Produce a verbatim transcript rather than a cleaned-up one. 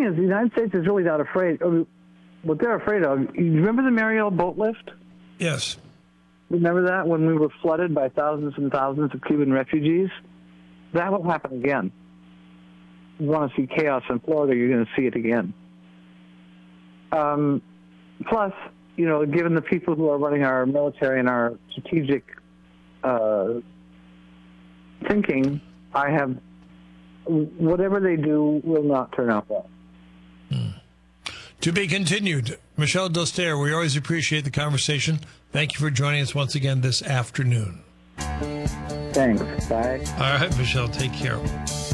is the United States is really not afraid. What they're afraid of, you remember the Mariel boat lift? Yes. Remember that when we were flooded by thousands and thousands of Cuban refugees? That will happen again. You want to see chaos in Florida, you're going to see it again. Um, plus, you know, given the people who are running our military and our strategic uh, thinking, I have, whatever they do will not turn out well. Hmm. To be continued. Michel Dostaire, we always appreciate the conversation. Thank you for joining us once again this afternoon. Thanks. Bye. All right, Michel, take care.